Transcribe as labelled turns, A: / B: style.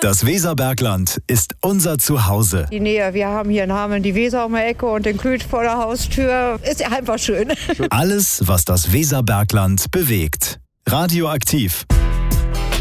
A: Das Weserbergland ist unser Zuhause.
B: Die Nähe, wir haben hier in Hameln die Weser um die Ecke und den Klüt vor der Haustür. Ist ja einfach schön.
A: Alles, was das Weserbergland bewegt. Radioaktiv.